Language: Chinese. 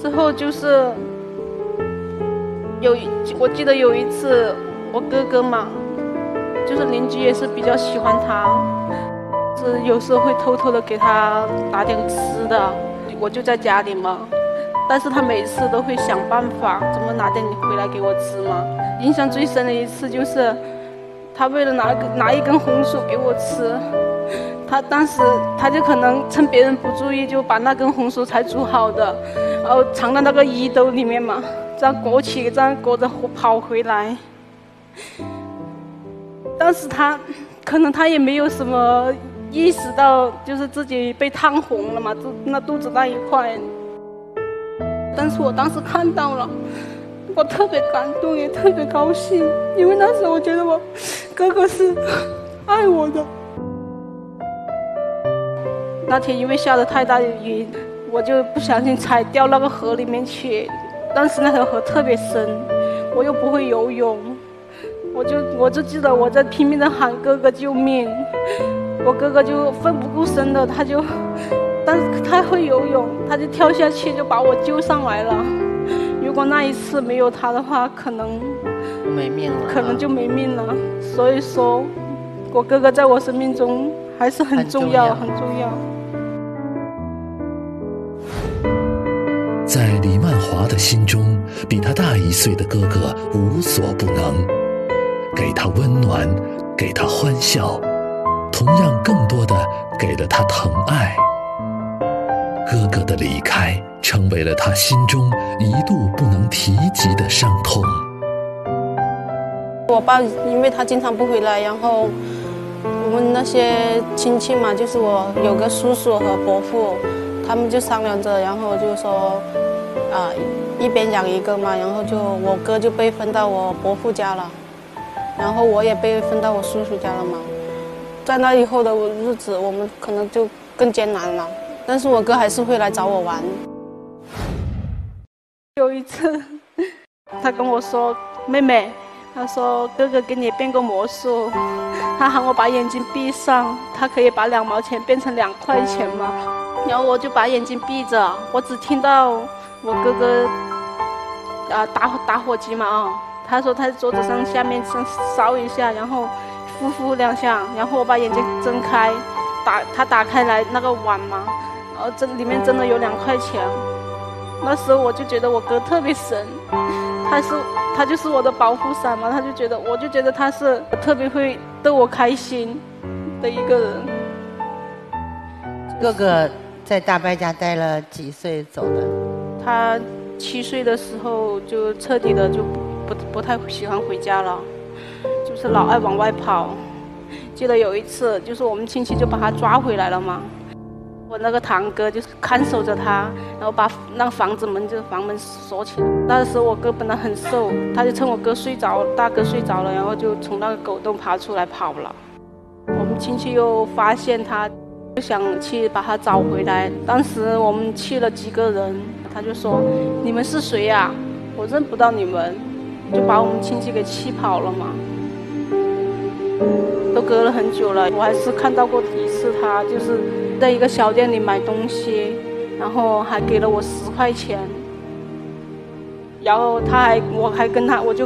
之后就是我记得有一次我哥哥嘛，就是邻居也是比较喜欢他，是有时候会偷偷的给他打点吃的，我就在家里嘛，但是他每次都会想办法怎么拿点回来给我吃嘛。印象最深的一次就是他为了拿一根红薯给我吃，他当时他就可能趁别人不注意就把那根红薯才煮好的，然后藏到那个衣兜里面嘛，这样裹起，这样裹着跑回来。当时他可能他也没有什么意识到，就是自己被烫红了嘛，那肚子那一块。但是我当时看到了，我特别感动，也特别高兴，因为那时候我觉得我哥哥是爱我的。那天因为下了太大的雨，我就不小心踩掉那个河里面去，当时那条河特别深，我又不会游泳，我就记得我在拼命的喊哥哥救命，我哥哥就奋不顾身的，但是他会游泳，他就跳下去就把我救上来了。如果那一次没有他的话，可能没命了， 可能就没命了。所以说，我哥哥在我生命中还是很重要，很重要。 在李曼华的心中，比他大1岁的哥哥无所不能，给他温暖，给他欢笑，同样更多的给了他疼爱。哥哥的离开成为了他心中一度不能提及的伤痛。 我爸因为他经常不回来，然后我们那些亲戚嘛，就是我有个叔叔和伯父，他们就商量着，然后就说一边养一个嘛，然后我哥就被分到我伯父家了，然后我也被分到我叔叔家了嘛。在那以后的日子，我们可能就更艰难了，但是我哥还是会来找我玩。有一次他跟我说，妹妹，他说哥哥给你变个魔术，他喊我把眼睛闭上，他可以把2毛钱变成2块钱嘛。然后我就把眼睛闭着，我只听到我哥哥打火机嘛他说他在桌子上下面烧一下，然后呼2下，然后我把眼睛睁开，他打开来那个碗嘛，然后里面真的有2块钱。那时候我就觉得我哥特别神，他就是我的保护伞嘛，我就觉得他是特别会逗我开心的一个人。 哥哥在大伯家待了几岁走的？ 他7岁的时候就彻底的就不太喜欢回家了，就是老爱往外跑。记得有一次，就是我们亲戚就把他抓回来了嘛。我那个堂哥就是看守着他，然后把那个房门锁起来。那时候我哥本来很瘦，他就趁我哥大哥睡着了，然后就从那个狗洞爬出来跑了。我们亲戚又发现他，就想去把他找回来。当时我们去了几个人，他就说：“你们是谁呀？我认不到你们。”就把我们亲戚给气跑了嘛。都隔了很久了，我还是看到过一次他，就是在一个小店里买东西，然后还给了我10块钱，然后我就